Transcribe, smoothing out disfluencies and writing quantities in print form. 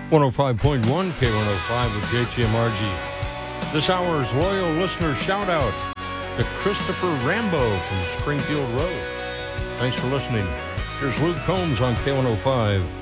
105.1 K105 with JTMRG. This hour's loyal listener shout out to Christopher Rambo from Springfield Road. Thanks for listening. Here's Luke Combs on K105.